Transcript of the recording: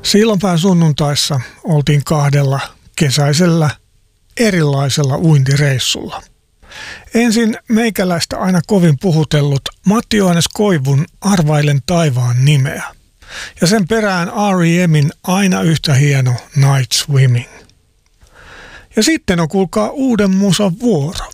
Sillanpään sunnuntaissa oltiin kahdella kesäisellä erilaisella uintireissulla. Ensin meikäläistä aina kovin puhutellut Matti Johannes Koivun Arvailen taivaan nimeä. Ja sen perään R.E.M:in aina yhtä hieno Night Swimming. Ja sitten on kuulkaa uuden musan vuoro.